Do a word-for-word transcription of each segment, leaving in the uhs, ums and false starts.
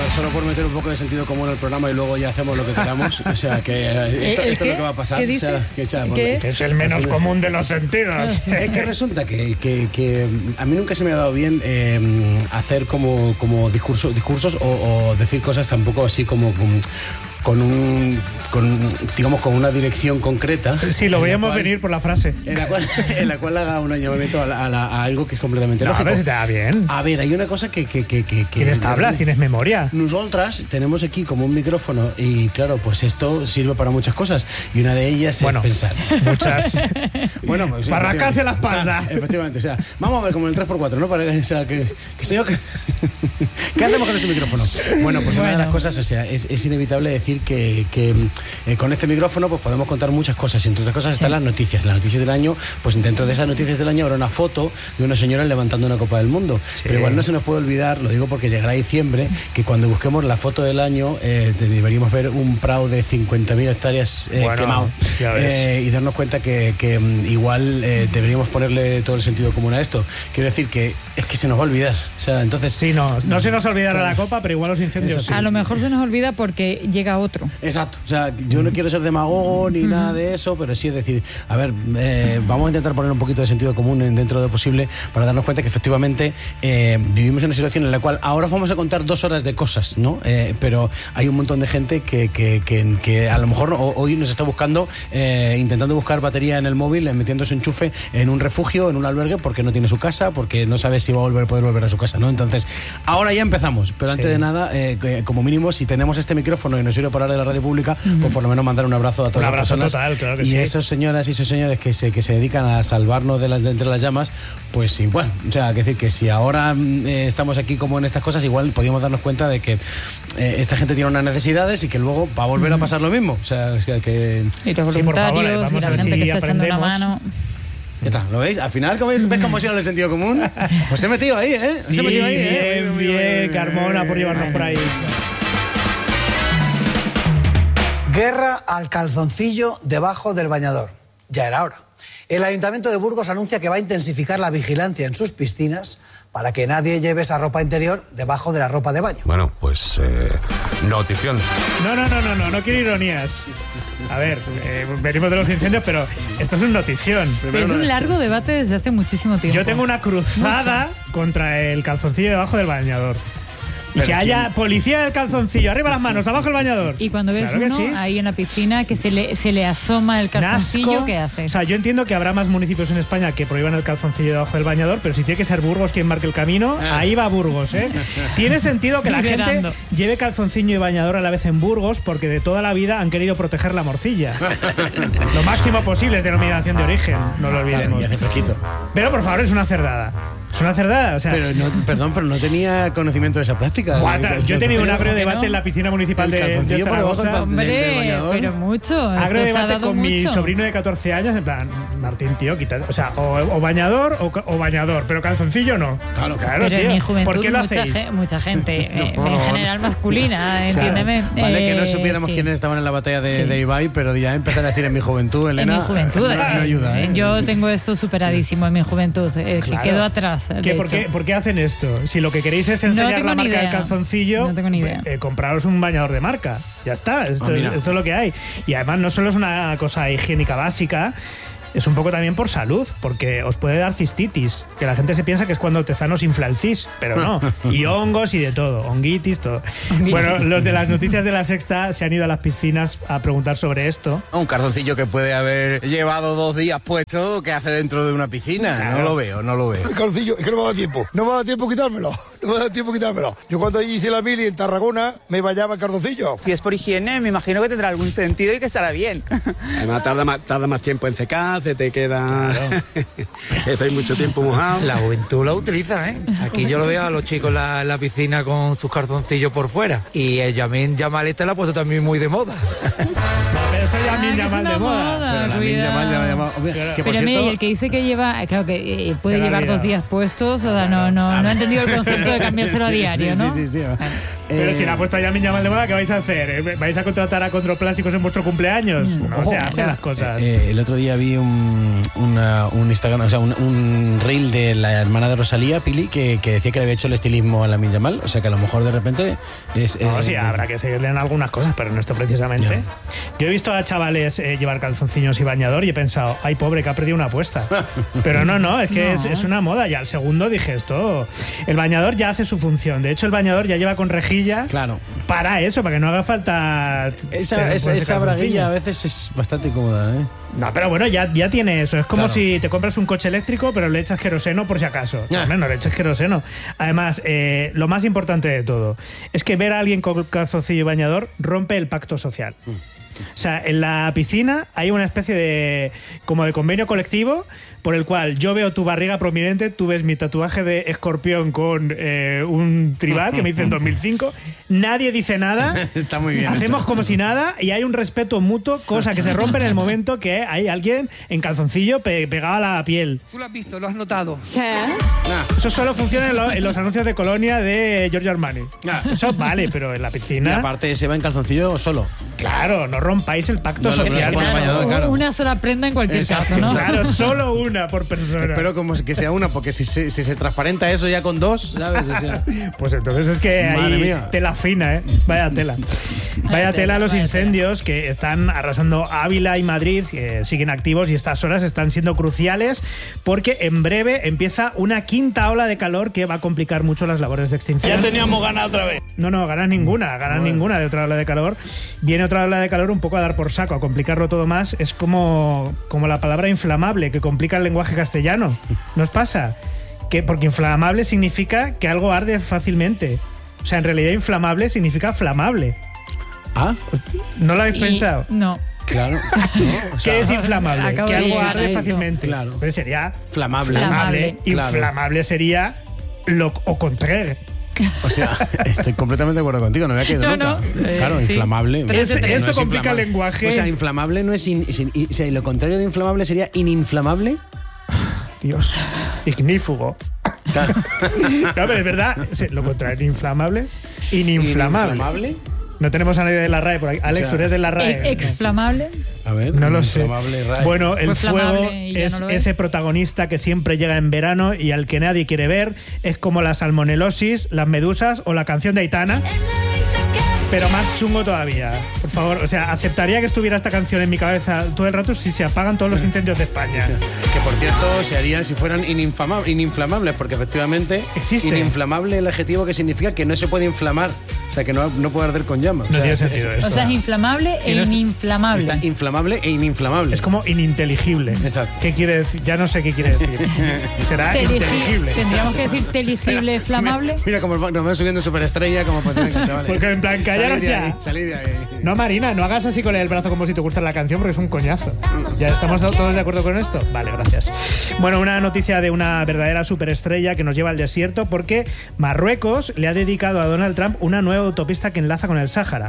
solo por meter un poco de sentido común al programa y luego ya hacemos lo que queramos. O sea, que esto, esto es lo que va a pasar. ¿Qué dice? O sea, que, o sea, ¿Qué bueno, es? Que es el menos común de los sentidos. Es que resulta que, que, que a mí nunca se me ha dado bien eh, hacer como, como discurso, discursos o, o decir cosas tampoco así como... como con un con digamos con una dirección concreta. Sí, lo veíamos cual, venir por la frase. En la cual, en la cual haga un llamamiento a, la, a, la, a algo que es completamente no, lógico. A ver si te da bien. A ver, hay una cosa que... que, que, que ¿Tienes tablas? ¿Tienes memoria? Nosotras tenemos aquí como un micrófono y claro, pues esto sirve para muchas cosas y una de ellas bueno, es pensar. Muchas. Bueno, pues, para rascarse la espalda. Ah, efectivamente, o sea, vamos a ver como el tres por cuatro, ¿no? Para que, o sea, que, que señor, que, ¿qué hacemos con este micrófono? Bueno, pues bueno. Una de las cosas, o sea, es, es inevitable decir que, que eh, con este micrófono pues podemos contar muchas cosas y entre otras cosas sí. están las noticias. Las noticias del año, pues dentro de esas noticias del año habrá una foto de una señora levantando una Copa del Mundo. Sí. Pero igual no se nos puede olvidar, lo digo porque llegará diciembre, que cuando busquemos la foto del año eh, deberíamos ver un prado de cincuenta mil hectáreas eh, bueno, quemado eh, y darnos cuenta que, que igual eh, deberíamos ponerle todo el sentido común a esto. Quiero decir que es que se nos va a olvidar. O sea, entonces... Sí, no, no se nos olvidará la Copa, pero igual los incendios sí. A lo mejor se nos olvida porque llega otro. Exacto. O sea, yo no quiero ser demagogo ni uh-huh. nada de eso, pero sí es decir, a ver, eh, vamos a intentar poner un poquito de sentido común dentro de lo posible para darnos cuenta que efectivamente eh, vivimos en una situación en la cual ahora os vamos a contar dos horas de cosas, ¿no? Eh, pero hay un montón de gente que, que, que, que a lo mejor hoy nos está buscando, eh, intentando buscar batería en el móvil, eh, metiendo su enchufe en un refugio, en un albergue, porque no tiene su casa, porque no sabe si va a volver, poder volver a su casa, ¿no? Entonces, ahora ya empezamos, pero antes sí. de nada, eh, como mínimo, si tenemos este micrófono y nos sirve para hablar de la radio pública, uh-huh. pues por lo menos mandar un abrazo a todas un abrazo las personas. Total, claro que y sí. esas señoras y esos señores que se, que se dedican a salvarnos de, la, de entre las llamas, pues igual, o sea, que decir que si ahora eh, estamos aquí como en estas cosas, igual podríamos darnos cuenta de que eh, esta gente tiene unas necesidades y que luego va a volver uh-huh. a pasar lo mismo. O sea, es que... que... Y los voluntarios, sí, por favor, eh, vamos y la a ver gente si que está echando una mano... ¿Qué tal? ¿Lo veis? Al final, ¿cómo ves cómo era el sentido común? Pues he metido ahí, ¿eh? Sí, he metido ahí, ¿eh? Bien, bien, bien, Carmona, por llevarnos por ahí. Guerra al calzoncillo debajo del bañador. Ya era hora. El Ayuntamiento de Burgos anuncia que va a intensificar la vigilancia en sus piscinas para que nadie lleve esa ropa interior debajo de la ropa de baño. Bueno, pues eh, notición. No, no, no, no, no, no quiero ironías. A ver, eh, venimos de los incendios, pero esto es una notición. Pero es un largo debate desde hace muchísimo tiempo. Yo tengo una cruzada Mucho. contra el calzoncillo debajo del bañador. Y que haya ¿quién? Policía del calzoncillo, arriba las manos, abajo el bañador. Y cuando ves claro uno sí. ahí en la piscina que se le, se le asoma el calzoncillo, Nasco. ¿Qué hace? O sea, yo entiendo que habrá más municipios en España que prohíban el calzoncillo debajo del bañador, pero si tiene que ser Burgos quien marque el camino, ah. ahí va Burgos, ¿eh? Tiene sentido que la gente lleve calzoncillo y bañador a la vez en Burgos porque de toda la vida han querido proteger la morcilla. Lo máximo posible es denominación de origen, no lo olvidemos. Y hace fresquito. Pero por favor, es una cerdada. Es una cerdada, o sea... Pero no, perdón, pero no tenía conocimiento de esa práctica. Guata, yo he tenido un agrio debate no? en la piscina municipal de, de Zaragoza. Hombre, del, del pero mucho. Agrio debate con mucho. mi sobrino de catorce años, en plan, Martín, tío, quita, o sea, o, o bañador o, o bañador, pero calzoncillo no. Claro, claro, pero tío. En mi juventud, ¿por qué lo mucha, hacéis? Ge, mucha gente, eh, en general masculina, entiéndeme. O sea, vale, eh, que no supiéramos sí. quiénes estaban en la batalla de, sí. de Ibai, pero ya empezar a decir en mi juventud, Elena. En mi juventud, no, no ayuda, ¿eh? Yo sí. tengo esto superadísimo en mi juventud, eh, claro. que quedo atrás. ¿Qué, por, qué, ¿Por qué hacen esto? Si lo que queréis es enseñar no la marca idea. del calzoncillo, no tengo ni idea. Eh, compraros un bañador de marca. Ya está, esto, oh, es, esto es lo que hay. Y además no solo es una cosa higiénica básica, es un poco también por salud, porque os puede dar cistitis, que la gente se piensa que es cuando Tezanos infla el cis, pero no. Y hongos y de todo, honguitis, todo. Bueno, los de las noticias de La Sexta se han ido a las piscinas a preguntar sobre esto. Un calzoncillo que puede haber llevado dos días puesto, ¿qué hace dentro de una piscina? Claro. No lo veo, no lo veo. El calzoncillo, es que no me da tiempo, no me da tiempo quitármelo, no me da tiempo quitármelo. Yo cuando hice la mili en Tarragona, me bañaba en calzoncillo. Si es por higiene, me imagino que tendrá algún sentido y que estará bien. Además tarda más, tarda más tiempo en secar, se te queda... Claro. Eso hay mucho tiempo mojado. La juventud lo utiliza, ¿eh? Aquí yo lo veo a los chicos en la, la piscina con sus calzoncillos por fuera. Y el Yamin Yamal este lo ha puesto también muy de moda. Pero esto ya Yamin Yamal de moda. moda. Pero Yamin Yamal, Yamal, Yamal. Pero, que pero mira, y el que dice que lleva, claro que eh, puede llevar dos días puestos, o sea, no, no, no ha entendido el concepto de cambiárselo a diario, sí, ¿no? Sí, sí, sí. Pero Eh, si la ha puesto a Yamin Yamal de moda, ¿qué vais a hacer? ¿Vais a contratar a Controplásticos en vuestro cumpleaños? No Ojo, se hacen no. las cosas. Eh, eh, el otro día vi un, una- un Instagram, o sea, un, un reel de la hermana de Rosalía, Pili, que, que decía que le había hecho el estilismo a Lamine Yamal. O sea, que a lo mejor de repente es. No, eh, sí, habrá que seguirle en algunas cosas, pero en esto precisamente. Yo he visto a chavales eh, llevar calzoncillos y bañador y he pensado, ay, pobre, que ha perdido una apuesta. Pero no, no, es que No. Es, es una moda. Y al segundo dije esto. El bañador ya hace su función. De hecho, el bañador ya lleva con rejilla. Claro. Para eso, para que no haga falta. Esa, tener esa, ese esa calzoncillo. braguilla a veces es bastante cómoda, ¿eh? No, pero bueno, ya, ya tiene eso. Es como Claro. si te compras un coche eléctrico, pero le echas queroseno por si acaso. Ya. No, no le eches queroseno. Además, eh, lo más importante de todo es que ver a alguien con calzoncillo y bañador rompe el pacto social. O sea, en la piscina hay una especie de como de convenio colectivo por el cual yo veo tu barriga prominente, tú ves mi tatuaje de escorpión con eh, un tribal que me hice en dos mil cinco, nadie dice nada, Está muy bien hacemos eso. como si nada y hay un respeto mutuo, cosa que se rompe en el momento que hay alguien en calzoncillo pe- pegado a la piel. Tú lo has visto, lo has notado. Eso solo funciona en, lo- en los anuncios de Colonia de Giorgio Armani. Eso vale, pero en la Y piscina... aparte se va en calzoncillo solo. Claro, no rompáis el pacto No, no, no se social. pone Claro. bañador, claro. Una sola prenda en cualquier Exacto, caso, ¿no? Claro, solo una por persona. Espero como que sea una, porque si se, si se transparenta eso ya con dos, ¿sabes? O sea, Pues entonces es que Madre hay mía. tela fina, ¿eh? Vaya tela. Vaya tela los vaya incendios que están arrasando Ávila y Madrid, que siguen activos y estas horas están siendo cruciales porque en breve empieza una quinta ola de calor que va a complicar mucho las labores de extinción. Ya teníamos ganas otra vez. No, no, ganas ninguna, ganas ninguna de otra ola de calor. Viene otra ola de calor un poco a dar por saco, a complicarlo todo más. Es como, como la palabra inflamable, que complica el lenguaje castellano. ¿No os pasa? Que, porque inflamable significa que algo arde fácilmente. O sea, en realidad inflamable significa flamable. ah, ¿No lo habéis Y- pensado? No. claro. No, o sea, ¿Qué es inflamable? acabo Que de algo decir arde eso. fácilmente. Claro. Pero sería Flamable. flamable. Claro. Inflamable sería lo o contraire. O sea, estoy completamente de acuerdo contigo, no me había quedado No, nunca. no, eh, Claro, sí. inflamable. Pero Esto, ese te- esto No es complica el inflamable. lenguaje. O sea, inflamable no es. in- sin- y- o sea, y lo contrario de inflamable sería ininflamable. Dios, ignífugo. Claro. No, pero es verdad, sí, lo contrario, inflamable, ininflamable. ¿Ininflamable? No tenemos a nadie de la R A E por aquí. Alex, O sea, tú eres de la R A E. E- Exflamable. A ver, No lo sé. inflamable, Ray. Bueno, el Fue fuego flamable y ya es no lo es. ese protagonista que siempre llega en verano y al que nadie quiere ver. Es como la salmonelosis, las medusas o la canción de Aitana. Pero más chungo todavía. Por favor, o sea, aceptaría que estuviera esta canción en mi cabeza todo el rato si se apagan todos los incendios de España. Que por cierto se harían si fueran ininfama- ininflamables, porque efectivamente Existe. ininflamable el adjetivo que significa que no se puede inflamar, o sea que no, no puede arder con llamas. No O sea, tiene sentido es- esto. O sea, es inflamable e Que no es- ininflamable. Está inflamable e ininflamable. Es como ininteligible. Exacto. ¿Qué quiere decir? Ya no sé qué quiere decir. Será Telegi- inteligible. Tendríamos que decir teligible, flamable. Mira, mira cómo nos van subiendo superestrella, como pues tienen que, chavales. Porque en plan, callaros Salid de ya. ahí, salid de ahí. No, Marina, no hagas así con el brazo como si te gusta la canción porque es un coñazo. ¿Ya estamos todos de acuerdo con esto? Vale, gracias. Bueno, una noticia de una verdadera superestrella que nos lleva al desierto porque Marruecos le ha dedicado a Donald Trump una nueva autopista que enlaza con el Sáhara.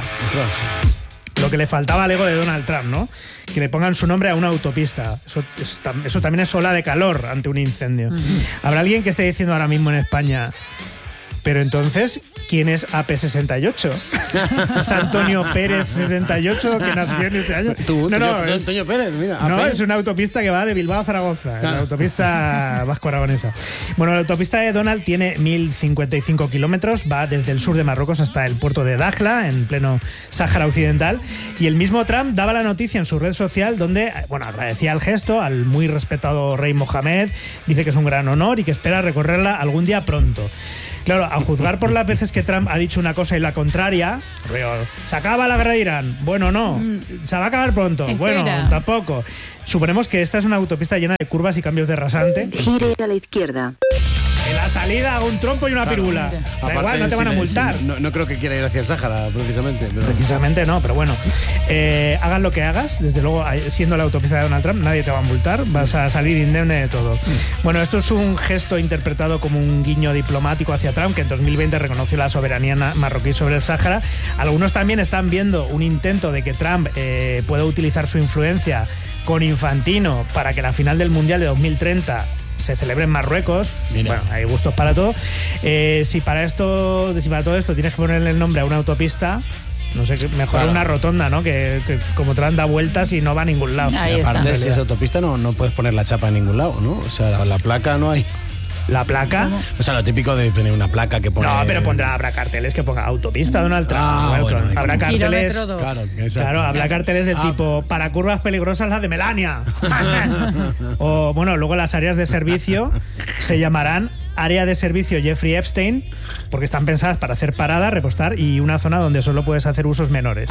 Lo que le faltaba al ego de Donald Trump, ¿no? Que le pongan su nombre a una autopista. Eso, es tam- eso también es ola de calor ante un incendio. Habrá alguien que esté diciendo ahora mismo en España... Pero entonces, ¿quién es A P sesenta y ocho? ¿Es Antonio Pérez sesenta y ocho que nació en ese año? Tú, no, no, Antonio, es, Antonio Pérez, mira. no, A P. es una autopista que va de Bilbao a Zaragoza, Claro. la autopista vasco-aragonesa. Bueno, la autopista de Donald tiene mil cincuenta y cinco kilómetros, va desde el sur de Marruecos hasta el puerto de Dakhla, en pleno Sáhara Occidental, y el mismo Trump daba la noticia en su red social donde, bueno, agradecía el gesto al muy respetado rey Mohamed, dice que es un gran honor y que espera recorrerla algún día pronto. Claro, a juzgar por las veces que Trump ha dicho una cosa y la contraria, se acaba la guerra de Irán. Bueno, no. Se va a acabar pronto. Espera. Bueno, tampoco. Suponemos que esta es una autopista llena de curvas y cambios de rasante. Gire a la izquierda. En la salida, un trompo y una Claro. pirula. Da Aparte, igual, no te van a si le- multar. si no, no creo que quiera ir hacia el Sáhara, precisamente. Pero... Precisamente no, pero bueno. Eh, hagas lo que hagas, desde luego, siendo la autopista de Donald Trump, nadie te va a multar, vas a salir indemne de todo. Bueno, esto es un gesto interpretado como un guiño diplomático hacia Trump, que en dos mil veinte reconoció la soberanía na- marroquí sobre el Sáhara. Algunos también están viendo un intento de que Trump eh, pueda utilizar su influencia con Infantino para que la final del Mundial de dos mil treinta se celebre en Marruecos. Mira. Bueno, hay gustos para todo. Eh, si para esto, si para todo esto tienes que ponerle el nombre a una autopista, no sé, mejor claro. una rotonda, ¿no? Que, que como te da vueltas y no va a ningún lado. Ahí está. Aparte, si es autopista, no, no puedes poner la chapa en ningún lado, ¿no? O sea, la, la placa no hay. ¿La placa? ¿Cómo? O sea, lo típico de tener una placa que pone... No, pero pondrá, habrá carteles que ponga autopista Donald Trump. Ah, bueno, habrá carteles... Claro, claro, habrá carteles del ah. tipo para curvas peligrosas la de Melania. O, bueno, luego las áreas de servicio se llamarán área de servicio Jeffrey Epstein, porque están pensadas para hacer parada, repostar y una zona donde solo puedes hacer usos menores.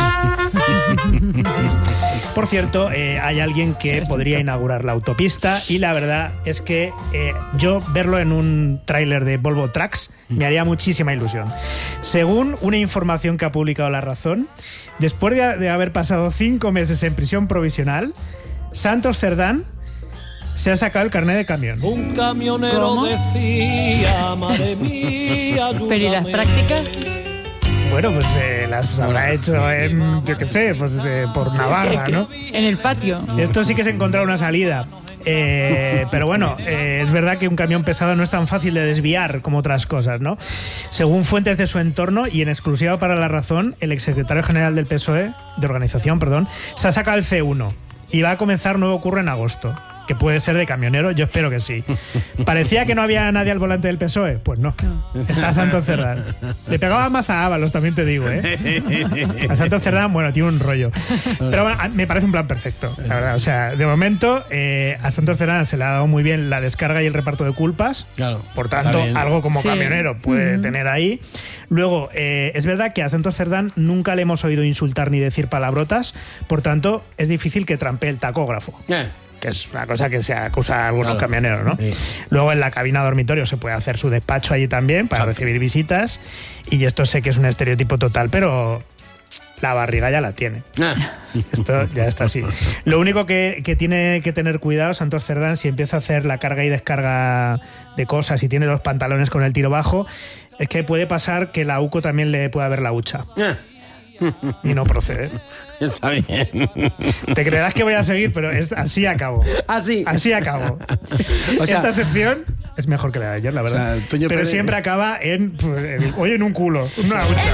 Por cierto, eh, hay alguien que podría inaugurar la autopista y la verdad es que eh, yo verlo en un tráiler de Volvo Trucks me haría muchísima ilusión. Según una información que ha publicado La Razón, después de, de haber pasado cinco meses en prisión provisional, Santos Cerdán se ha sacado el carnet de camión. Un camionero ¿Cómo? decía, madre mía, ayúdame. ¿Pero y las prácticas? Bueno, pues eh, las habrá hecho en, yo qué sé, pues eh, por Navarra, ¿no? En el patio. Esto sí que es encontrar una salida. Eh, pero bueno, eh, es verdad que un camión pesado no es tan fácil de desviar como otras cosas, ¿no? Según fuentes de su entorno y en exclusiva para La Razón, el exsecretario general del P S O E, de organización, perdón, se ha sacado el C uno y va a comenzar nuevo curro en agosto. Que puede ser de camionero, yo espero que sí. ¿Parecía que no había nadie al volante del P S O E? Pues no. Está Santos Cerdán. Le pegaba más a Ábalos, también te digo, ¿eh? A Santos Cerdán, bueno, tiene un rollo. Pero bueno, me parece un plan perfecto, la verdad. O sea, de momento, eh, a Santos Cerdán se le ha dado muy bien la descarga y el reparto de culpas. Claro. Por tanto, algo como sí. camionero puede uh-huh. tener ahí. Luego, eh, es verdad que a Santos Cerdán nunca le hemos oído insultar ni decir palabrotas. Por tanto, es difícil que trampee el tacógrafo. Eh. Que es una cosa que se acusa a algunos claro. camioneros, ¿no? Sí. Luego en la cabina dormitorio se puede hacer su despacho allí también para Exacto. recibir visitas. Y esto sé que es un estereotipo total, pero la barriga ya la tiene. Ah. Esto ya está así. Lo único que, que tiene que tener cuidado Santos Cerdán, si empieza a hacer la carga y descarga de cosas y tiene los pantalones con el tiro bajo, es que puede pasar que la U C O también le pueda ver la hucha. Ah. Y no procede. Está bien. Te creerás que voy a seguir, pero es, así acabo. Así. Así acabo. O sea, esta sección es mejor que la de ayer, la verdad. O sea, pero Pérez... siempre acaba en, en. Hoy en un culo. Una hucha.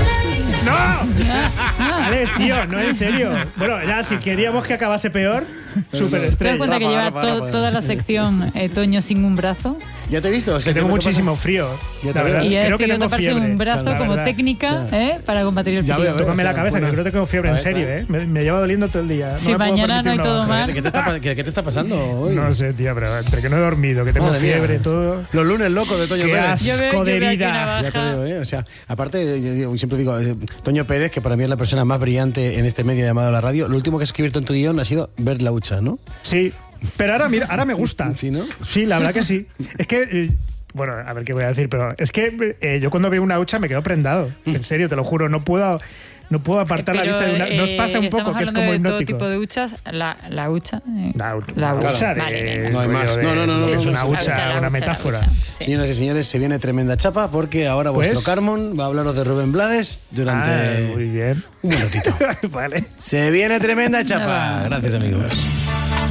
¡No! Alex, tío, no, en serio. Bueno, ya, si queríamos que acabase peor, súper estrella. ¿Te das cuenta que lleva to, toda la sección eh, Toño sin un brazo? ¿Ya te he visto? O sea, que tengo muchísimo frío. La verdad. Y creo que tengo fiebre. Un brazo claro, como técnica eh, para combatir el frío. Ya tócame la cabeza, bueno, que creo que tengo fiebre, en serio, ¿eh? Me, me lleva doliendo todo el día. Si no mañana no hay todo mal. ¿Qué te, está, ¿Qué, ¿Qué te está pasando hoy? No sé, tía, pero entre que no he dormido, que tengo Madre fiebre, mía. todo. Los lunes locos de Toño Qué Pérez. Asco veo, de vida. Ya te veo, ¿eh? O sea, aparte, yo, yo siempre digo, eh, Toño Pérez, que para mí es la persona más brillante en este medio llamado la radio, lo último que has escrito en tu guión ha sido ver la hucha, ¿no? Sí, pero ahora, mira, ahora me gusta. ¿Sí, no? Sí, la verdad que sí. Es que... Eh, bueno, a ver qué voy a decir, pero es que eh, yo cuando veo una hucha me quedo prendado. En serio, te lo juro, no puedo... No puedo apartar pero, la vista de una... Nos pasa un poco, que es como de hipnótico. Todo tipo de huchas, la, la hucha... Eh, la, la hucha claro. de... Vale, no hay más. De, no, no, no. no es no, una no, hucha, la hucha, una la metáfora. hucha, sí. Señoras y señores, se viene tremenda chapa porque ahora vuestro pues, Carmon va a hablaros de Rubén Blades durante... Ah, muy bien. Un minutito. Vale. Se viene tremenda chapa. Gracias, amigos.